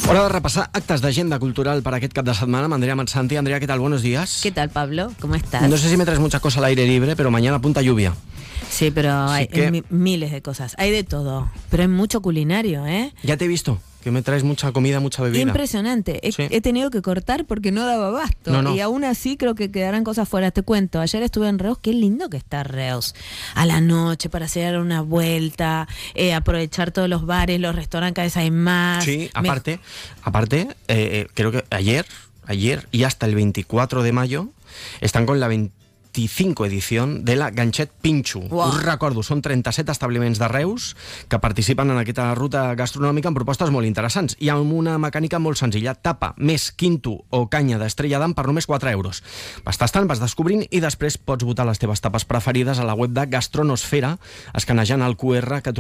Hora de repasar actes d'agenda cultural para aquest cap de semana. Andrea Mansanti. Andrea, ¿qué tal? Buenos días. ¿Qué tal, Pablo? ¿Cómo estás? No sé si me traes mucha cosa al aire libre, pero mañana apunta lluvia. Sí, pero hay que... miles de cosas. Hay de todo, pero hay mucho culinario, ¿eh? Ya te he visto, que me traes mucha comida, mucha bebida. Impresionante. Sí. He tenido que cortar porque no daba abasto. No. Y aún así creo que quedarán cosas fuera. Te cuento, ayer estuve en Reus. Qué lindo que está Reus. A la noche para hacer una vuelta, aprovechar todos los bares, los restaurantes, cada vez hay más. Sí, aparte, creo que ayer y hasta el 24 de mayo están con la 25 edición de la Ganxet Pinxo. Wow. Us recordo, són 37 establiments de Reus que participen en aquesta ruta gastronòmica amb propostes molt interessants i amb una mecànica molt senzilla: tapa més quinto o canya d'Estrella d'Am per només 4 euros. Vas tastant, vas descobrint i després pots votar les teves tapes preferides a la web de Gastronosfera escanejant el QR que